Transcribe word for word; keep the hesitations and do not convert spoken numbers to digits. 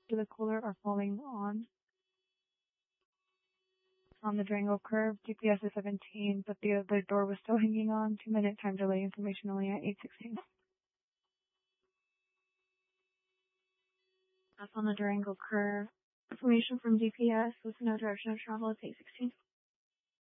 to the cooler are falling on. On the Durango curve, G P S is seventeen, but the other door was still hanging on. Two minute time delay information only at eight sixteen. That's on the Durango curve. Information from G P S with no direction of travel at eight sixteen.